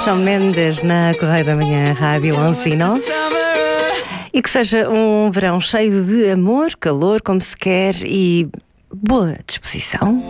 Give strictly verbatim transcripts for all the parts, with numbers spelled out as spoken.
Shawn Mendes na Correia da Manhã Rádio onze e nove. E que seja um verão cheio de amor, calor, como se quer, e boa disposição.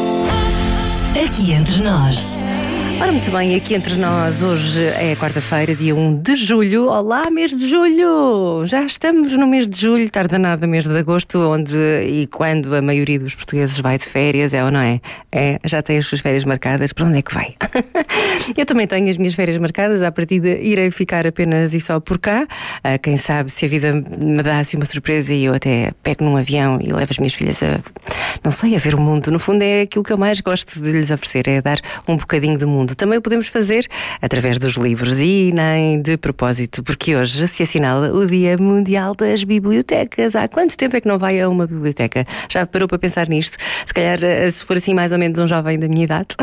Aqui entre nós. Ora, muito bem, aqui entre nós, hoje é quarta-feira, dia um de julho. Olá, mês de julho! Já estamos no mês de julho, tarda nada, mês de agosto, onde e quando a maioria dos portugueses vai de férias, é ou não é? É, já tem as suas férias marcadas, para onde é que vai? Eu também tenho as minhas férias marcadas, à partida irei ficar apenas e só por cá. Ah, quem sabe se a vida me dá assim uma surpresa e eu até pego num avião e levo as minhas filhas a, não sei, a ver o mundo. No fundo é aquilo que eu mais gosto de lhes oferecer, é dar um bocadinho de mundo. Também o podemos fazer através dos livros e nem de propósito, porque hoje se assinala o Dia Mundial das Bibliotecas. Há quanto tempo é que não vai a uma biblioteca? Já parou para pensar nisto? Se calhar, se for assim mais ou menos um jovem da minha idade,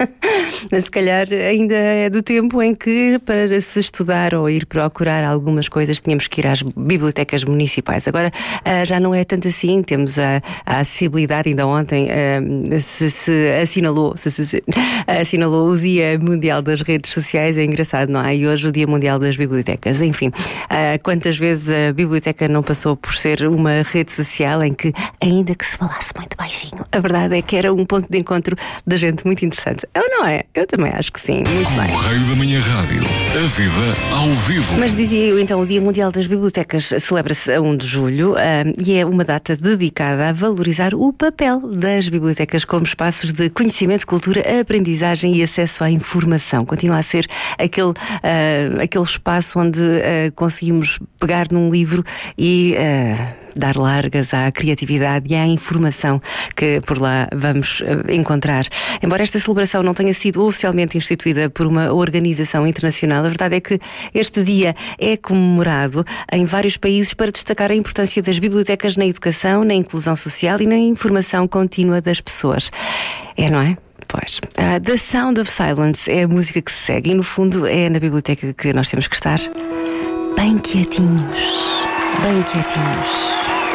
se calhar ainda é do tempo em que para se estudar ou ir procurar algumas coisas tínhamos que ir às bibliotecas municipais. Agora já não é tanto assim, temos a, a acessibilidade. Ainda ontem se, se assinalou se, se, se assinalou o Dia Mundial das Redes Sociais. É engraçado, não é? E hoje o Dia Mundial das Bibliotecas. Enfim, quantas vezes a biblioteca não passou por ser uma rede social em que, ainda que se falasse muito baixinho, a verdade é que era um ponto de encontro da gente muito interessante. Eu não é? Eu também acho que sim. Muito bem. Correio da Manhã Rádio. A vida ao vivo. Mas dizia eu, então, o Dia Mundial das Bibliotecas celebra-se a um de julho uh, e é uma data dedicada a valorizar o papel das bibliotecas como espaços de conhecimento, cultura, aprendizagem e acesso à informação. Continua a ser aquele, uh, aquele espaço onde uh, conseguimos pegar num livro e uh, dar largas à criatividade e à informação que por lá vamos uh, encontrar. Embora esta celebração não tenha sido oficialmente instituída por uma organização internacional, a verdade é que este dia é comemorado em vários países para destacar a importância das bibliotecas na educação, na inclusão social e na informação contínua das pessoas. É, não é? Pois. Uh, The Sound of Silence é a música que se segue e, no fundo, é na biblioteca que nós temos que estar bem quietinhos. Bem quietinhos.